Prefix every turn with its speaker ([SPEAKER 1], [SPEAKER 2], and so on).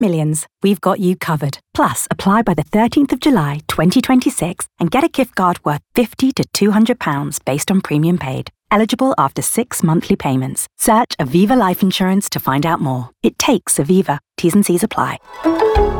[SPEAKER 1] Millions. We've got you covered. Plus, apply by the 13th of July 2026 and get a gift card worth £50 to £200 based on premium paid. Eligible after 6 monthly payments. Search Aviva Life Insurance to find out more. It takes Aviva. T's and C's apply.